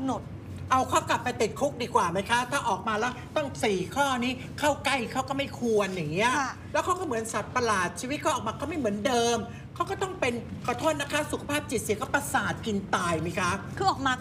ำหนดเอาเขากลับไปติดคุกดีกว่าไหมคะถ้าออกมาแล้วต้อง4 ข้อนี้เข้าใกล้เขาก็ไม่ควรอย่างเงี้ยแล้วเขาก็เหมือนสัตว์ประหลาดชีวิตเขาออกมาก็ไม่เหมือนเดิมเขาก็ต้องเป็นขอโทษนะคะสุขภาพจิตเสียก็ประสาทกินตายไหมคะคือออกมา